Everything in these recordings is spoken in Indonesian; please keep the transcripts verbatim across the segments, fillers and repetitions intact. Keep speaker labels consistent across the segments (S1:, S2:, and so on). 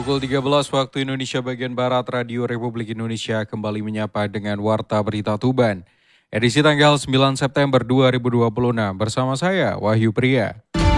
S1: Pukul tiga belas waktu Indonesia bagian Barat, Radio Republik Indonesia kembali menyapa dengan Warta Berita Tuban. Edisi tanggal sembilan September dua ribu dua puluh enam bersama saya, Wahyu Pria.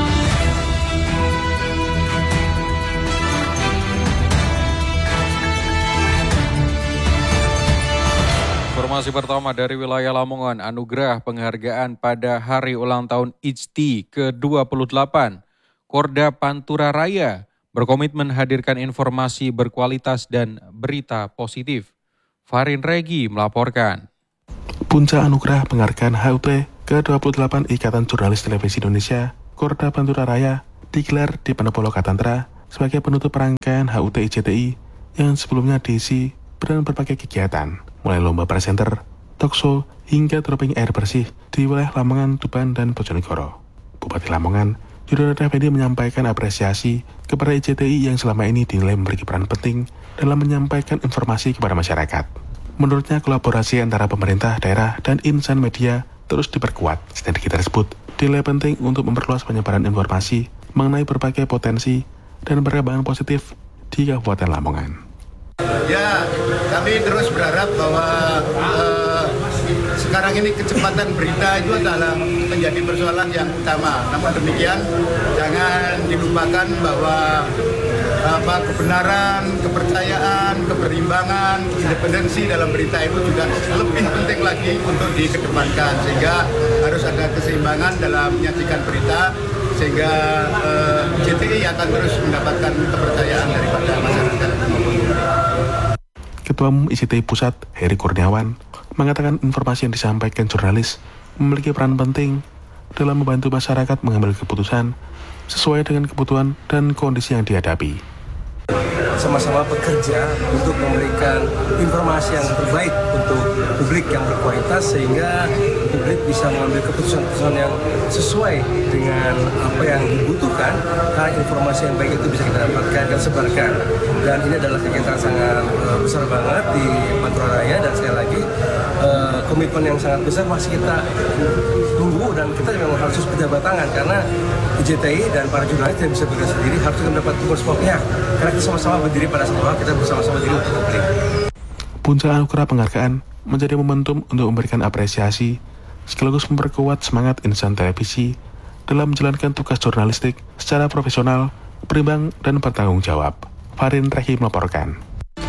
S1: Informasi pertama dari wilayah Lamongan, anugerah penghargaan pada hari ulang tahun I J T I ke dua puluh delapan. Korda Pantura Raya berkomitmen hadirkan informasi berkualitas dan berita positif. Farin Regi melaporkan.
S2: Puncak anugerah penghargaan H U T ke dua puluh delapan Ikatan Jurnalis Televisi Indonesia, Korda Pantura Raya, digelar di Pendopo Lokatantra sebagai penutup rangkaian H U T I J T I yang sebelumnya diisi dengan berbagai kegiatan, mulai lomba presenter, talkshow, hingga dropping air bersih di wilayah Lamongan, Tuban, dan Bojonegoro. Bupati Lamongan, Yudhoyono Effendi menyampaikan apresiasi kepada I J T I yang selama ini dinilai memiliki peran penting dalam menyampaikan informasi kepada masyarakat. Menurutnya, kolaborasi antara pemerintah, daerah, dan insan media terus diperkuat. Sinergi tersebut dinilai penting untuk memperluas penyebaran informasi mengenai berbagai potensi dan perkembangan positif di Kabupaten Lamongan.
S3: Ya, kami terus berharap bahwa uh, sekarang ini kecepatan berita itu adalah menjadi persoalan yang utama. Namun demikian, jangan dilupakan bahwa apa kebenaran, kepercayaan, keberimbangan, independensi dalam berita itu juga lebih penting lagi untuk dikedepankan. Sehingga harus ada keseimbangan dalam menyajikan berita, sehingga uh, J T I akan terus mendapatkan kepercayaan daripada masyarakat.
S2: Ketua Umum I J T I Pusat, Heri Kurniawan, mengatakan informasi yang disampaikan jurnalis memiliki peran penting dalam membantu masyarakat mengambil keputusan sesuai dengan kebutuhan dan kondisi yang dihadapi.
S4: Sama-sama bekerja untuk memberikan informasi yang terbaik untuk publik yang berkualitas sehingga publik bisa mengambil keputusan-keputusan yang sesuai dengan apa yang dibutuhkan, karena informasi yang baik itu bisa kita dapatkan dan sebarkan. Dan ini adalah kegiatan sangat uh, besar banget di Pantura Raya, dan sekali lagi uh, komitmen yang sangat besar masih kita tunggu, dan kita memang harus berjabat tangan karena I J T I dan para jurnalis tidak bisa bergerak sendiri, harus kita mendapat tugas semua pihak karena kita sama-sama berdiri pada satu hal, kita bersama-sama berdiri untuk publik.
S2: Puncak anugerah penghargaan menjadi momentum untuk memberikan apresiasi sekaligus memperkuat semangat insan televisi dalam menjalankan tugas jurnalistik secara profesional, berimbang, dan bertanggung jawab. Farin Regi melaporkan.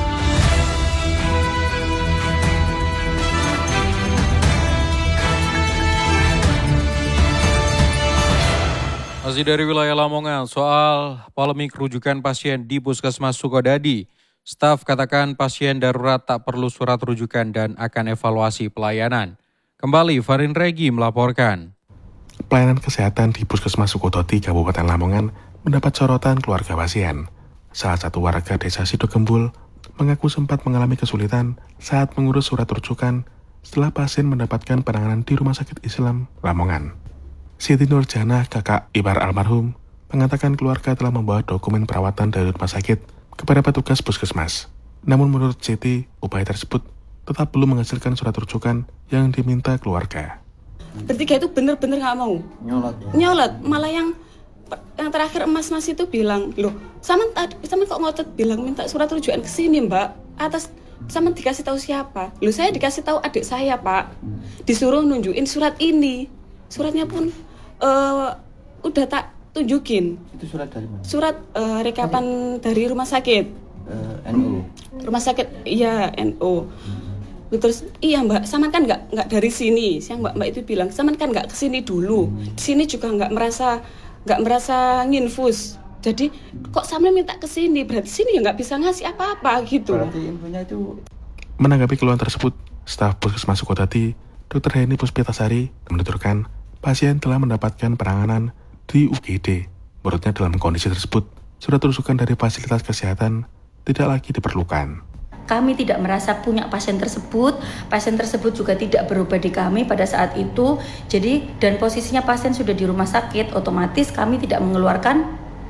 S1: Masih dari wilayah Lamongan, soal polemik rujukan pasien di Puskesmas Sukodadi. Staf katakan pasien darurat tak perlu surat rujukan dan akan evaluasi pelayanan. Kembali Farin Regi melaporkan.
S2: Pelayanan kesehatan di Puskesmas Sukodadi, Kabupaten Lamongan mendapat sorotan keluarga pasien. Salah satu warga desa Sidogembul mengaku sempat mengalami kesulitan saat mengurus surat rujukan setelah pasien mendapatkan penanganan di Rumah Sakit Islam Lamongan. Siti Nurjana, kakak ipar almarhum, mengatakan keluarga telah membawa dokumen perawatan dari rumah sakit kepada petugas puskesmas. Namun menurut Siti, upaya tersebut tetap belum menghasilkan surat rujukan yang diminta keluarga.
S5: Bertiga itu benar-benar nggak mau.
S6: Nyolot. Ya?
S5: Nyolot. Malah yang yang terakhir emas-emas itu bilang, loh, sama sama kok ngotot bilang minta surat rujukan ke sini, Mbak. Atas sama dikasih tahu siapa? Loh, saya dikasih tahu adik saya, Pak. Disuruh nunjukin surat ini. Suratnya pun uh, udah tak tunjukin.
S6: Itu surat dari mana?
S5: Surat uh, rekapan dari rumah sakit.
S6: Uh, N U.
S5: Rumah sakit, iya N U. Hmm. Terus iya Mbak, Saman kan nggak nggak dari sini. Yang Mbak Mbak itu bilang, Saman kan nggak kesini dulu. Hmm. Di sini juga nggak merasa nggak merasa nginfus. Jadi kok Saman minta kesini, berarti sini ya nggak bisa ngasih apa-apa gitu.
S6: Berarti infonya itu.
S2: Menanggapi keluhan tersebut, staf Puskesmas Sukodadi, Dokter Heni Puspitasari menuturkan pasien telah mendapatkan penanganan di U G D. Menurutnya dalam kondisi tersebut, surat rujukan dari fasilitas kesehatan tidak lagi diperlukan.
S7: Kami tidak merasa punya pasien tersebut, pasien tersebut juga tidak berubah di kami pada saat itu. Jadi dan posisinya pasien sudah di rumah sakit, otomatis kami tidak mengeluarkan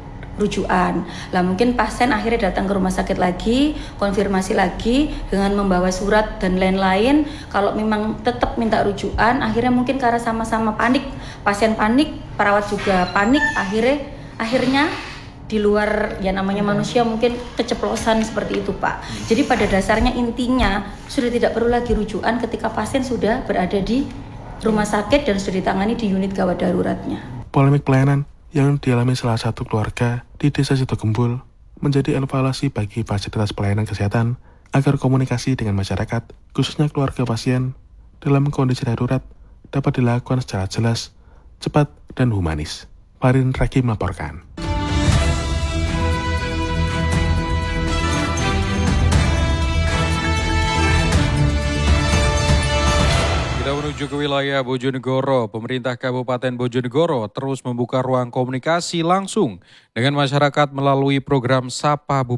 S7: rujukan. Lah mungkin pasien akhirnya datang ke rumah sakit lagi, konfirmasi lagi dengan membawa surat dan lain-lain. Kalau memang tetap minta rujukan, akhirnya mungkin karena sama-sama panik, pasien panik, perawat juga panik, akhirnya akhirnya di luar ya namanya manusia mungkin keceplosan seperti itu Pak. Jadi pada dasarnya intinya sudah tidak perlu lagi rujukan ketika pasien sudah berada di rumah sakit dan sudah ditangani di unit gawat daruratnya.
S2: Polemik pelayanan yang dialami salah satu keluarga di Desa Situgembul menjadi evaluasi bagi fasilitas pelayanan kesehatan agar komunikasi dengan masyarakat, khususnya keluarga pasien, dalam kondisi darurat dapat dilakukan secara jelas, cepat, dan humanis. Farin Raki melaporkan.
S1: Kita menuju ke wilayah Bojonegoro. Pemerintah Kabupaten Bojonegoro terus membuka ruang komunikasi langsung dengan masyarakat melalui program Sapa Bupati.